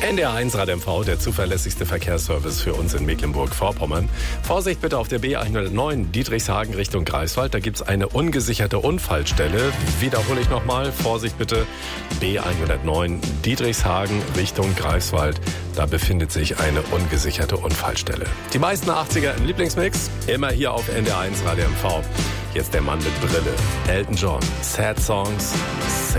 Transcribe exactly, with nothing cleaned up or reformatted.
N D R eins Rad M V, der zuverlässigste Verkehrsservice für uns in Mecklenburg-Vorpommern. Vorsicht bitte auf der B hundertneun Dietrichshagen Richtung Greifswald. Da gibt es eine ungesicherte Unfallstelle. Wiederhole ich nochmal. Vorsicht bitte. B hundertneun Dietrichshagen Richtung Greifswald. Da befindet sich eine ungesicherte Unfallstelle. Die meisten achtziger im Lieblingsmix. Immer hier auf N D R eins Rad M V. Jetzt der Mann mit Brille. Elton John. Sad Songs.